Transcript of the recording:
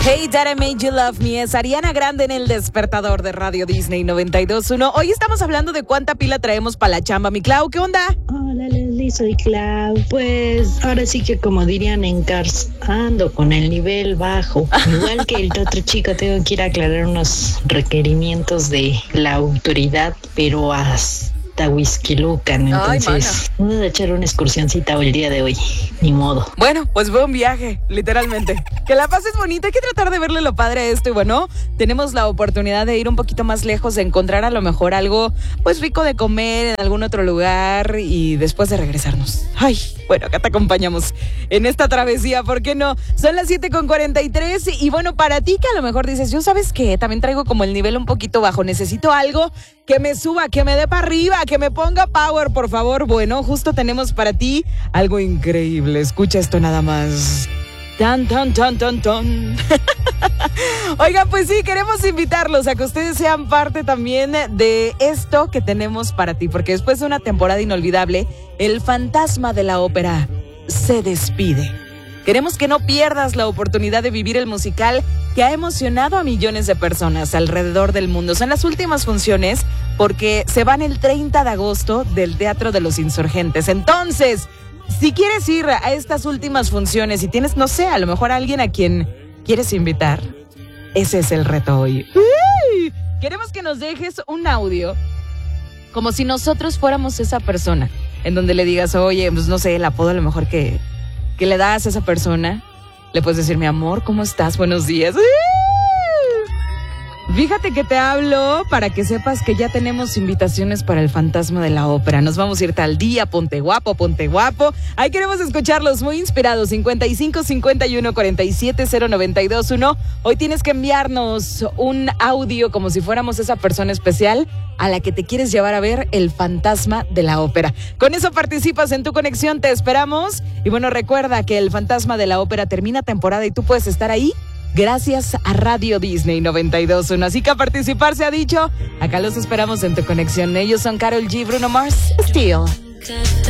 Hey, That I Made You Love Me es Ariana Grande en El Despertador de Radio Disney 92.1. Hoy estamos hablando de cuánta pila traemos para la chamba. Mi Clau, ¿qué onda? Hola Leslie, soy Clau. Pues ahora sí que como dirían en Cars, ando con el nivel bajo. Igual que el otro chico, tengo que ir a aclarar unos requerimientos de la autoridad, pero hasta Huixquilucan. Entonces, vamos a echar una excursioncita el día de hoy. Ni modo. Bueno, pues buen viaje, literalmente. Que la pases bonita, hay que tratar de verle lo padre a esto. Y bueno, tenemos la oportunidad de ir un poquito más lejos, de encontrar a lo mejor algo pues rico de comer en algún otro lugar y después de regresarnos. Ay, bueno, acá te acompañamos en esta travesía, ¿por qué no? Son las 7:43 y bueno, para ti que a lo mejor dices, yo sabes qué, también traigo como el nivel un poquito bajo, necesito algo que me suba, que me dé para arriba, que me ponga power, por favor. Bueno, justo tenemos para ti algo increíble. Escucha esto nada más. Tan, tan, tan, tan, tan. Oigan, pues sí, queremos invitarlos a que ustedes sean parte también de esto que tenemos para ti, porque después de una temporada inolvidable, el fantasma de la ópera se despide. Queremos que no pierdas la oportunidad de vivir el musical que ha emocionado a millones de personas alrededor del mundo. Son las últimas funciones porque se van el 30 de agosto del Teatro de los Insurgentes. Entonces, si quieres ir a estas últimas funciones y tienes, no sé, a lo mejor a alguien a quien quieres invitar, ese es el reto hoy. ¡Uy! Queremos que nos dejes un audio como si nosotros fuéramos esa persona, en donde le digas, oye, pues no sé, el apodo a lo mejor que le das a esa persona. Le puedes decir, mi amor, ¿cómo estás? Buenos días. Fíjate que te hablo para que sepas que ya tenemos invitaciones para el fantasma de la ópera. Nos vamos a ir tal día, ponte guapo, ponte guapo. Ahí queremos escucharlos muy inspirados. 55 51 47 0921. Hoy tienes que enviarnos un audio como si fuéramos esa persona especial a la que te quieres llevar a ver el fantasma de la ópera. Con eso participas en Tu Conexión, te esperamos. Y bueno, recuerda que el fantasma de la ópera termina temporada y tú puedes estar ahí gracias a Radio Disney 92.1. Así que a participar se ha dicho. Acá los esperamos en Tu Conexión. Ellos son Karol G, Bruno Mars, Steel.